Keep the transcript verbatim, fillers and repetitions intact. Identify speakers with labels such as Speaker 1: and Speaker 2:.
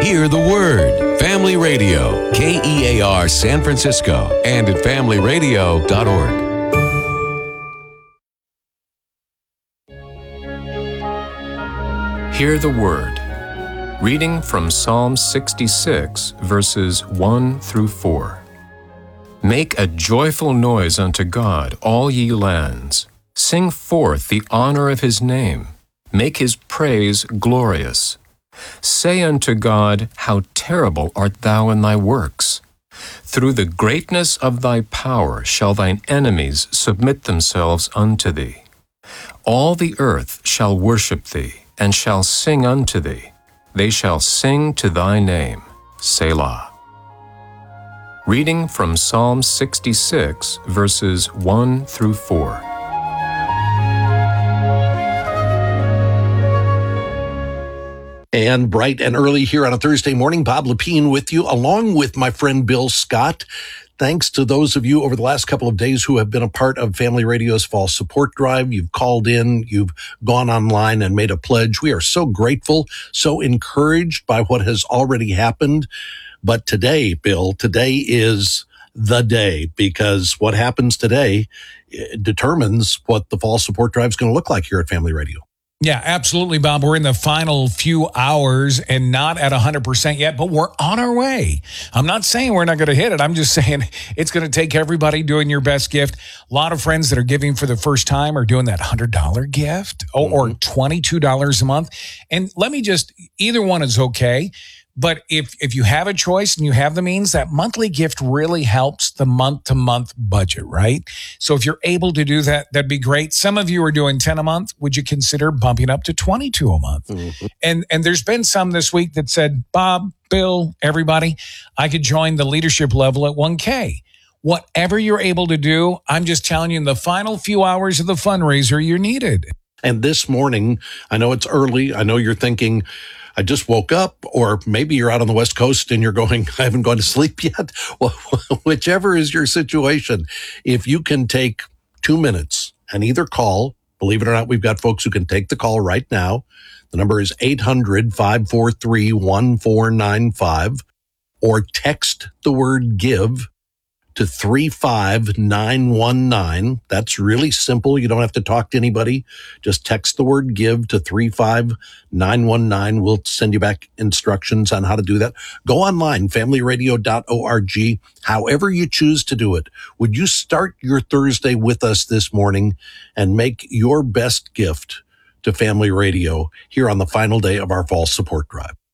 Speaker 1: Hear the Word. Family Radio, K E A R San Francisco, and at family radio dot org.
Speaker 2: Hear the Word. Reading from Psalm sixty-six, verses one through four. Make a joyful noise unto God, all ye lands. Sing forth the honor of his name. Make his praise glorious. Say unto God, how terrible art thou in thy works. Through the greatness of thy power shall thine enemies submit themselves unto thee. All the earth shall worship thee, and shall sing unto thee. They shall sing to thy name. Selah. Reading from Psalm sixty-six, verses one through four.
Speaker 3: And bright and early here on a Thursday morning, Bob Lepine with you, along with my friend Bill Scott. Thanks to those of you over the last couple of days who have been a part of Family Radio's Fall Support Drive. You've called in, you've gone online and made a pledge. We are so grateful, so encouraged by what has already happened. But today, Bill, today is the day, because what happens today determines what the Fall Support Drive is going to look like here at Family Radio.
Speaker 4: Yeah, absolutely, Bob. We're in the final few hours and not at one hundred percent yet, but we're on our way. I'm not saying we're not going to hit it. I'm just saying it's going to take everybody doing your best gift. A lot of friends that are giving for the first time are doing that one hundred dollars gift or, or twenty-two dollars a month. And let me just, either one is okay. But if if you have a choice and you have the means, that monthly gift really helps the month-to-month budget, right? So if you're able to do that, that'd be great. Some of you are doing ten a month. Would you consider bumping up to twenty-two a month? Mm-hmm. And and there's been some this week that said, Bob, Bill, everybody, I could join the leadership level at one K. Whatever you're able to do, I'm just telling you, in the final few hours of the fundraiser, you're needed.
Speaker 3: And this morning, I know it's early. I know you're thinking, I just woke up, or maybe you're out on the West Coast and you're going, I haven't gone to sleep yet. Well, whichever is your situation, if you can take two minutes and either call, believe it or not, we've got folks who can take the call right now. The number is eight hundred, five four three, one four nine five, or text the word give to three five nine one nine. That's really simple. You don't have to talk to anybody. Just text the word give to three five nine one nine. We'll send you back instructions on how to do that. Go online, family radio dot org. However you choose to do it, would you start your Thursday with us this morning and make your best gift to Family Radio here on the final day of our Fall Support Drive?